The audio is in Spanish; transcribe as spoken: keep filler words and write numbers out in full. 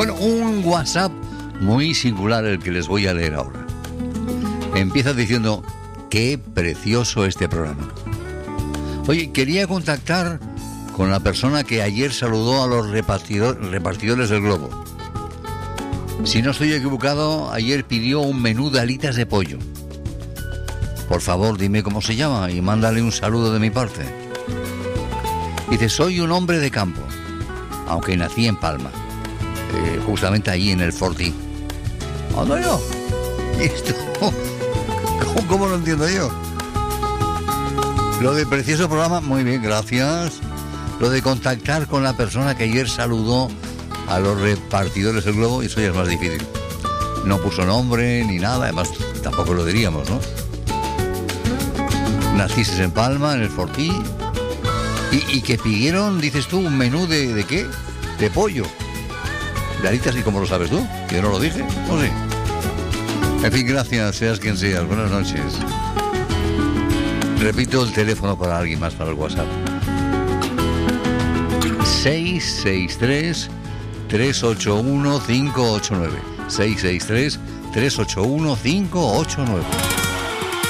Bueno, un WhatsApp muy singular el que les voy a leer ahora. Empieza diciendo: qué precioso este programa. Oye, quería contactar con la persona que ayer saludó a los repartidor, repartidores del globo. Si no estoy equivocado, ayer pidió un menú de alitas de pollo. Por favor, dime cómo se llama y mándale un saludo de mi parte. Dice: soy un hombre de campo, aunque nací en Palma, eh, justamente allí en el Fortí. ¿Ando yo? ¿Y esto? ¿Cómo, ¿Cómo lo entiendo yo? Lo de precioso programa, muy bien, gracias. Lo de contactar con la persona que ayer saludó a los repartidores del globo, eso ya es más difícil. No puso nombre ni nada, además tampoco lo diríamos, ¿no? Naciste en Palma, en el Fortí, y, y que pidieron, dices tú, un menú de, ¿de qué? De pollo. De alitas, ¿y cómo lo sabes tú? Que yo no lo dije, no sé. En fin, gracias, seas quien seas. Buenas noches. Repito el teléfono para alguien más, para el WhatsApp. seis seis tres, tres ocho uno, cinco ocho nueve. seis seis tres, tres ocho uno, cinco ocho nueve.